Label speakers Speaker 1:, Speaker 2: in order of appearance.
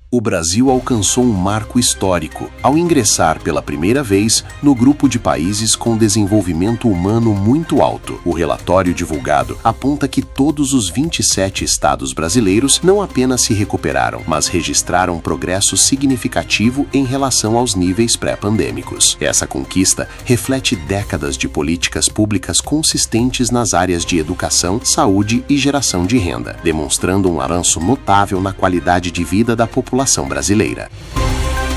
Speaker 1: O Brasil alcançou um marco histórico ao ingressar pela primeira vez no grupo de países com desenvolvimento humano muito alto. O relatório divulgado aponta que todos os 27 estados brasileiros não apenas se recuperaram, mas registraram progresso significativo em relação aos níveis pré-pandêmicos. Essa conquista reflete décadas de políticas públicas consistentes nas áreas de educação, saúde e geração de renda, demonstrando um avanço notável na qualidade de vida da população brasileira.